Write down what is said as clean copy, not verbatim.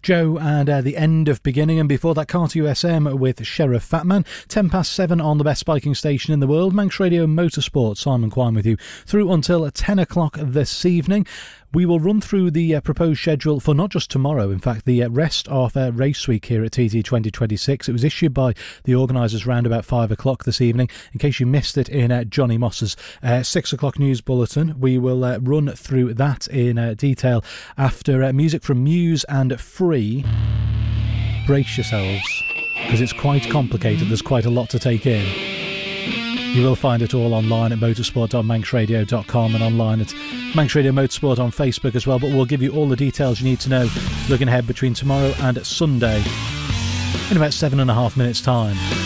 Joe and The End of Beginning, and before that Carter USM with Sheriff Fatman. 7:10 on the best biking station in the world, Manx Radio Motorsport. Simon Quine with you through until 10 o'clock this evening. We will run through the proposed schedule for not just tomorrow, in fact, the rest of race week here at TT 2026. It was issued by the organisers round about 5 o'clock this evening. In case you missed it in Johnny Moss's 6 o'clock news bulletin, we will run through that in detail after music from Muse and Free. Brace yourselves, because it's quite complicated. There's quite a lot to take in. You will find it all online at motorsport.manxradio.com and online at Manx Radio Motorsport on Facebook as well, but we'll give you all the details you need to know looking ahead between tomorrow and Sunday in about 7.5 minutes' time.